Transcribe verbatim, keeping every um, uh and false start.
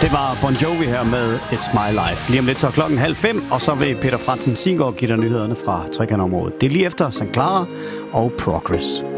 Det var Bon Jovi her med It's My Life. Lige om lidt så er klokken halv fem, og så vil Peter Frantzen Siggaard give dig nyhederne fra trekantområdet. Det er lige efter Sankt Clara og Progress.